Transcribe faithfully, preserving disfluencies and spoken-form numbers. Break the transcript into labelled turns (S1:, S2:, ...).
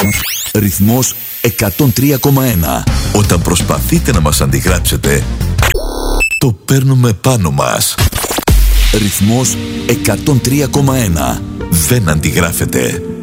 S1: Ρυθμός εκατόν τρία κόμμα ένα. Όταν προσπαθείτε να μας αντιγράψετε, το παίρνουμε πάνω μας. Ρυθμός εκατόν τρία κόμμα ένα. Δεν αντιγράφετε.